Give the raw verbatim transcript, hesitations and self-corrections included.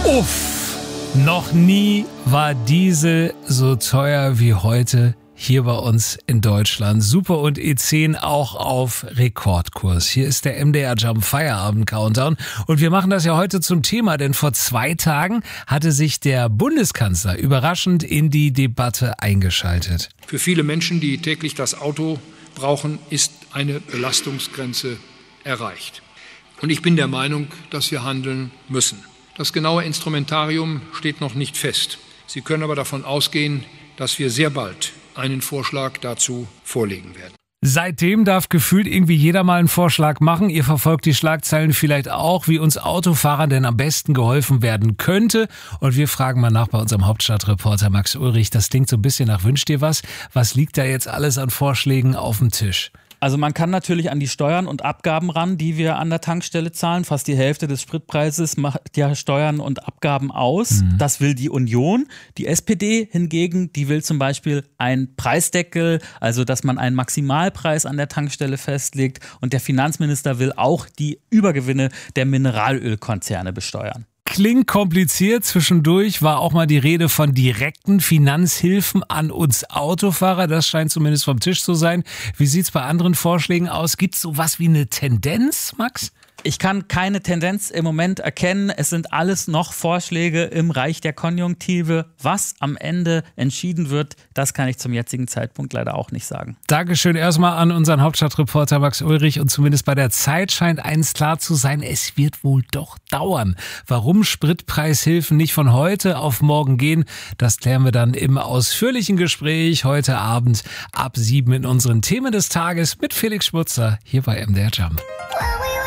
Uff, noch nie war Diesel so teuer wie heute hier bei uns in Deutschland. Super und E zehn auch auf Rekordkurs. Hier ist der M D R Jump Feierabend Countdown und wir machen das ja heute zum Thema, denn vor zwei Tagen hatte sich der Bundeskanzler überraschend in die Debatte eingeschaltet. Für viele Menschen, die täglich das Auto brauchen, ist eine Belastungsgrenze erreicht. Und ich bin der Meinung, dass wir handeln müssen. Das genaue Instrumentarium steht noch nicht fest. Sie können aber davon ausgehen, dass wir sehr bald einen Vorschlag dazu vorlegen werden. Seitdem darf gefühlt irgendwie jeder mal einen Vorschlag machen. Ihr verfolgt die Schlagzeilen vielleicht auch, wie uns Autofahrern denn am besten geholfen werden könnte. Und wir fragen mal nach bei unserem Hauptstadtreporter Max Ulrich. Das klingt so ein bisschen nach Wünsch dir was. Was liegt da jetzt alles an Vorschlägen auf dem Tisch? Also man kann natürlich an die Steuern und Abgaben ran, die wir an der Tankstelle zahlen. Fast die Hälfte des Spritpreises macht ja Steuern und Abgaben aus. Mhm. Das will die Union. Die S P D hingegen, die will zum Beispiel einen Preisdeckel, also dass man einen Maximalpreis an der Tankstelle festlegt. Und der Finanzminister will auch die Übergewinne der Mineralölkonzerne besteuern. Klingt kompliziert. Zwischendurch war auch mal die Rede von direkten Finanzhilfen an uns Autofahrer. Das scheint zumindest vom Tisch zu sein. Wie sieht's bei anderen Vorschlägen aus? Gibt's sowas wie eine Tendenz, Max? Ich kann keine Tendenz im Moment erkennen. Es sind alles noch Vorschläge im Reich der Konjunktive. Was am Ende entschieden wird, das kann ich zum jetzigen Zeitpunkt leider auch nicht sagen. Dankeschön erstmal an unseren Hauptstadtreporter Max Ulrich. Und zumindest bei der Zeit scheint eins klar zu sein, es wird wohl doch dauern. Warum Spritpreishilfen nicht von heute auf morgen gehen, das klären wir dann im ausführlichen Gespräch heute Abend ab sieben in unseren Themen des Tages mit Felix Schmutzer hier bei M D R Jump.